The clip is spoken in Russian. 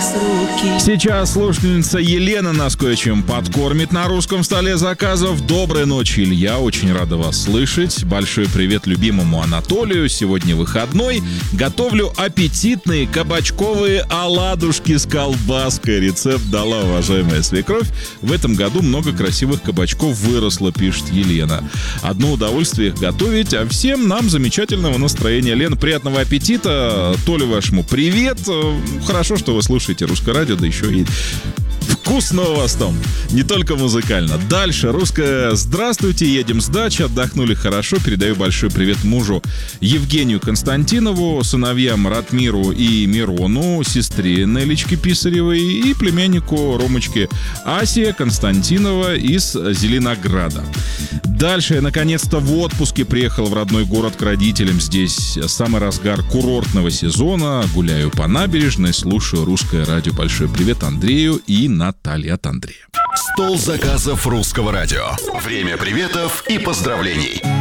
Сейчас слушательница Елена нас кое-чем подкормит на русском столе заказов. Доброй ночи, Илья, очень рада вас слышать. Большой привет любимому Анатолию. Сегодня выходной. Готовлю аппетитные кабачковые оладушки с колбаской. Рецепт дала уважаемая свекровь. В этом году много красивых кабачков выросло, пишет Елена. Одно удовольствие их готовить, а всем нам замечательного настроения. Лена, приятного аппетита. Толе вашему привет. Хорошо, что вы слушаете Русское радио, да еще и вкусно у вас там, не только музыкально. Дальше, русское «Здравствуйте, едем с дачи, отдохнули хорошо». Передаю большой привет мужу Евгению Константинову, сыновьям Ратмиру и Мирону, сестре Нелечке Писаревой и племяннику Ромочке Асе Константинова из Зеленограда. Дальше я наконец-то в отпуске приехал в родной город к родителям. Здесь самый разгар курортного сезона. Гуляю по набережной, слушаю Русское радио. Большой привет Андрею и Наталье от Андрея. Стол заказов Русского радио. Время приветов и поздравлений.